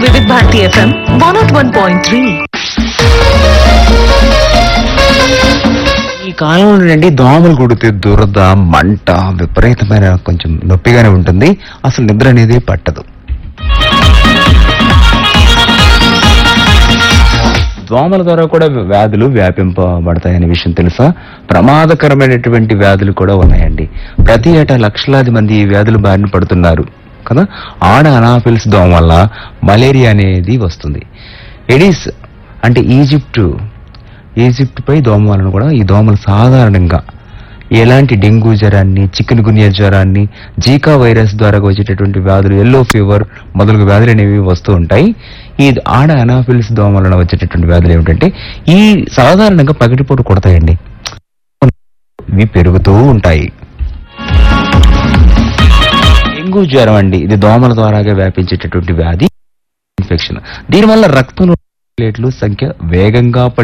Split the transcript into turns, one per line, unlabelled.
వివిధ భారతి FM 101.3.
ఈ కాలంలో నుండి దోమలు కుడితే దురద మంట విపరీతమైన కొంచెం నొప్పిగానే ఉంటుంది. అసలు నిద్ర అనేది పట్టదు. దోమల ద్వారా కూడా వ్యాధులు వ్యాపింపబడతాయనే విషయం తెలుసా? ప్రమాదకరమైనటువంటి వ్యాధులు కూడా ఉన్నాయండి. ప్రతి ఏటా లక్షలాది మంది ఈ వ్యాధులు బారిన పడుతున్నారు కదా. ఆడ అనాఫిల్స్ దోమ వల్ల మలేరియా అనేది వస్తుంది. ఎడిస్ అంటే ఈజిప్ట్ పై దోమ వలన కూడా ఈ దోమలు సాధారణంగా ఎలాంటి డెంగ్యూ జ్వరాన్ని, చికెన్ గున్యా జ్వరాన్ని, జీకా వైరస్ ద్వారా వచ్చేటటువంటి వ్యాధులు, ఎల్లో ఫీవర్ మొదలగు వ్యాధులు అనేవి వస్తూ ఉంటాయి. ఈ ఆడ అనాఫిల్స్ దోమ వలన వచ్చేటటువంటి వ్యాధులు ఏమిటంటే ఈ సాధారణంగా పగటిపూట కొడతాయండి. ఇవి పెరుగుతూ ఉంటాయి. డెంగ్యూ జ్వరం అండి, ఇది దోమల ద్వారాగా వ్యాపించేటటువంటి వ్యాధి, ఇన్ఫెక్షన్. దీనివల్ల రక్తంలో ప్లేట్లు సంఖ్య వేగంగా